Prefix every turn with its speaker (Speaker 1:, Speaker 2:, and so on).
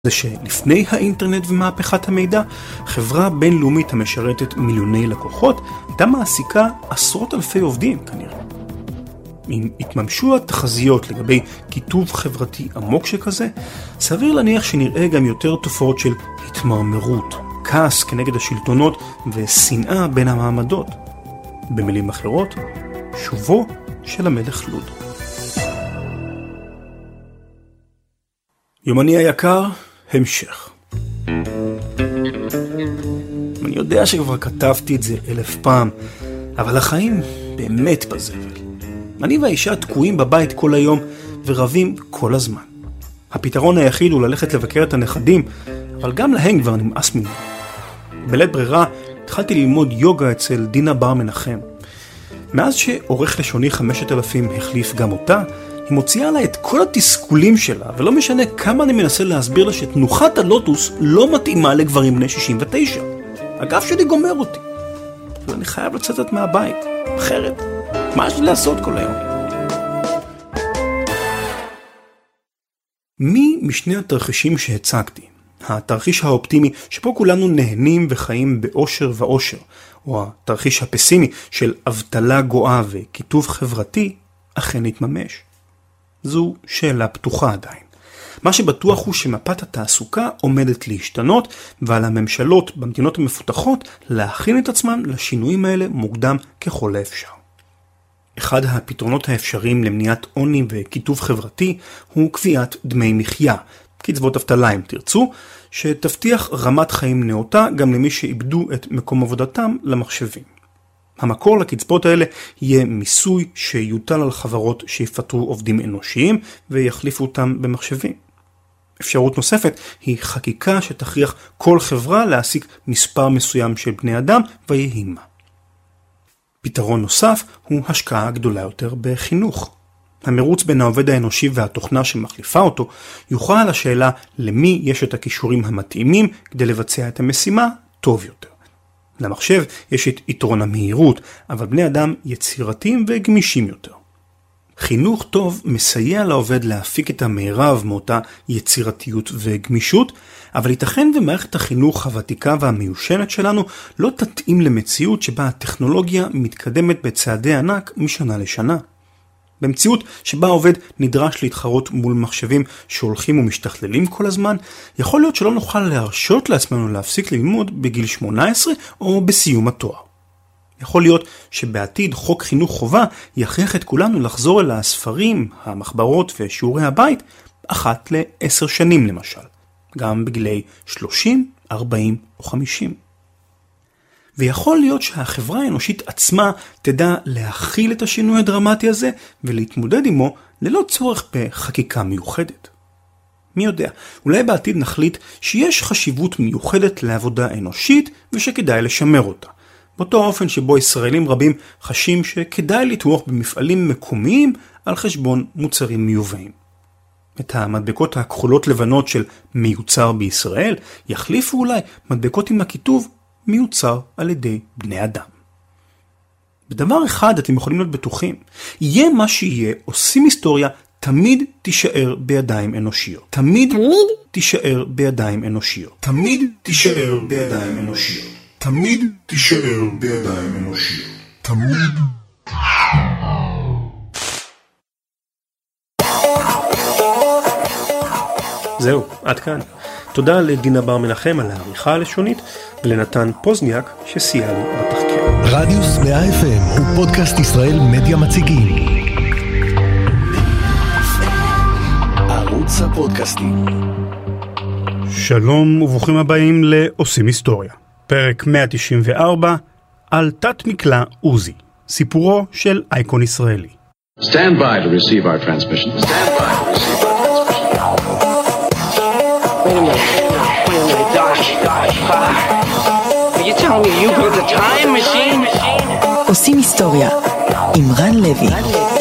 Speaker 1: זה שלפני האינטרנט ומהפכת המידע, חברה בינלאומית המשרתת מיליוני לקוחות הייתה מעסיקה עשרות אלפי עובדים כנראה. אם התממשו התחזיות לגבי כיתוב חברתי עמוק שכזה, סביר להניח שנראה גם יותר תופעות של התמרמרות, כעס כנגד השלטונות ושנאה בין המעמדות. במילים אחרות, שובו של המלך לוד. יומני היקר, המשך. אני יודע שכבר כתבתי את זה 1000 פעם, אבל החיים באמת בזבל. אני והאישה תקועים בבית כל היום ורבים כל הזמן. הפתרון היחיד הוא ללכת לבקר את הנכדים, אבל גם להם כבר נמאס ממנו. בלית ברירה התחלתי ללמוד יוגה אצל דינה בר מנחם. מאז שעורך לשוני 5000 החליף גם אותה, היא מוציאה לה את כל התסכולים שלה, ולא משנה כמה אני מנסה להסביר לה שתנוחת הלוטוס לא מתאימה לגברים בני 69. הגב שלי גומר אותי. ואני חייב לצאת מהבית. אחרת, מה יש לי לעשות כל היום? מי משני התרחישים שהצגתי, התרחיש האופטימי שבו כולנו נהנים וחיים באושר ואושר, או התרחיש הפסימי של אבטלה גואה וכיתוב חברתי, אכן יתממש? זו שאלה פתוחה עדיין. מה שבטוח הוא שמפת התעסוקה עומדת להשתנות, ועל הממשלות במדינות המפותחות להכין את עצמן לשינויים האלה מוקדם ככל האפשר. אחד הפתרונות האפשריים למניעת עוני וכיתוב חברתי הוא קביעת דמי מחיה, קצבות אבטלה אם תרצו, שתבטיח רמת חיים נאותה גם למי שאיבדו את מקום עבודתם למחשבים. המקור לקצבות האלה יהיה מיסוי שיוטל על חברות שיפטרו עובדים אנושיים ויחליפו אותם במחשבים. אפשרות נוספת היא חקיקה שתכריח כל חברה להעסיק מספר מסוים של בני אדם ויהי מה. פתרון נוסף הוא השקעה גדולה יותר בחינוך. המרוץ בין העובד האנושי והתוכנה שמחליפה אותו יוכל על השאלה למי יש את הכישורים המתאימים כדי לבצע את המשימה טוב יותר. למחשב יש את יתרון המהירות, אבל בני אדם יצירתיים וגמישים יותר. חינוך טוב מסייע לעובד להפיק את המערב מאותה יצירתיות וגמישות, אבל ייתכן ומערכת החינוך הוותיקה והמיושנת שלנו לא תתאים למציאות שבה הטכנולוגיה מתקדמת בצעדי ענק משנה לשנה. במציאות שבה העובד נדרש להתחרות מול מחשבים שהולכים ומשתכללים כל הזמן, יכול להיות שלא נוכל להרשות לעצמנו להפסיק ללמוד בגיל 18 או בסיום התואר. יכול להיות שבעתיד חוק חינוך חובה יכריח את כולנו לחזור אל הספרים, המחברות ושיעורי הבית אחת ל10 שנים למשל, גם בגילי 30, 40 או 50. ויכול להיות שהחברה האנושית עצמה תדע להכיל את השינוי הדרמטי הזה ולהתמודד עמו ללא צורך בחקיקה מיוחדת. מי יודע, אולי בעתיד נחליט שיש חשיבות מיוחדת לעבודה אנושית ושכדאי לשמר אותה. באותו האופן שבו ישראלים רבים חשים שכדאי לתמוך במפעלים מקומיים על חשבון מוצרים מיובאים. את המדבקות הכחולות לבנות של מיוצר בישראל יחליפו אולי מדבקות עם הכיתוב מיוצר על ידי בני אדם. בדבר אחד אתם יכולים להיות בטוחים, יהיה מה שיהיה, עושים היסטוריה תמיד תישאר בידיים אנושיות. תמיד תישאר בידיים אנושיות. תמיד תישאר בידיים אנושיות. תמיד תישאר בידיים אנושיות. תמיד. זהו, עד כאן. תודה לדינה בר מנחם על העריכה הלשונית ולנתן פוזניאק שסייע לי בתחקיר.
Speaker 2: רדיוס 100 FM הוא פודקאסט ישראל מדיה מציגים. ערוץ הפודקאסטים.
Speaker 1: שלום וברוכים הבאים לעושים היסטוריה. פרק 194 על תת מקלע עוזי, סיפורו של אייקון ישראלי.
Speaker 3: Stand by to receive our transmission. Stand by to receive our transmission.
Speaker 4: Wait a minute, Doc. Are you telling me you built a time machine?
Speaker 5: עושים היסטוריה עם רן לוי.